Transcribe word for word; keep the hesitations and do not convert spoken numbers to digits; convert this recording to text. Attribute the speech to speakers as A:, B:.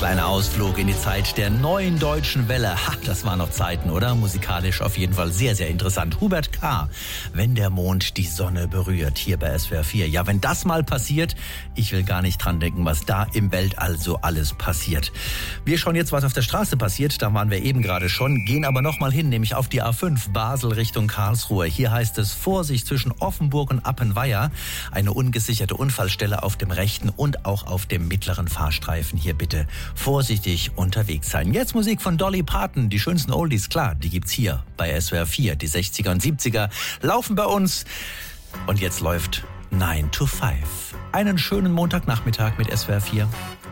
A: Kleiner Ausflug in die Zeit der neuen deutschen Welle. Ha, das waren noch Zeiten, oder? Musikalisch auf jeden Fall sehr, sehr interessant. Hubert K., wenn der Mond die Sonne berührt, hier bei S W R vier. Ja, wenn das mal passiert, ich will gar nicht dran denken, was da im Weltall so alles passiert. Wir schauen jetzt, was auf der Straße passiert. Da waren wir eben gerade schon, gehen aber noch mal hin, nämlich auf die A fünf, Basel Richtung Karlsruhe. Hier heißt es Vorsicht zwischen Offenburg und Appenweier. Eine ungesicherte Unfallstelle auf dem rechten und auch auf dem mittleren Fahrstreifen. Hier bitte vorsichtig unterwegs sein. Jetzt Musik von Dolly Parton, die schönsten Oldies, klar, die gibt's hier bei S W R vier. Die sechziger und siebziger laufen bei uns und jetzt läuft nine to five. Einen schönen Montagnachmittag mit S W R vier.